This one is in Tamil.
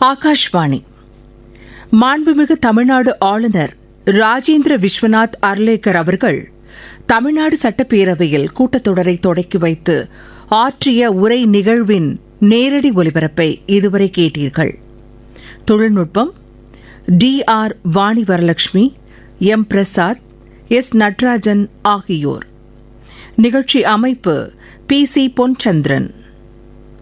ஆகாஷ்வாணி. மாண்புமிகு தமிழ்நாடு ஆளுநர் ராஜேந்திர விஸ்வநாத் அர்லேக்கர் அவர்கள் தமிழ்நாடு சட்டப்பேரவையில் கூட்டத்தொடரை தொடக்கி வைத்து ஆற்றிய உரை நிகழ்வின் நேரடி ஒலிபரப்பை இதுவரை கேட்டீர்கள். தொழில்நுட்பம் DR Vani Varalakshmi, M Prasad, S Natarajan ஆகியோர். நிகழ்ச்சி அமைப்பு PC பொன்சந்திரன்.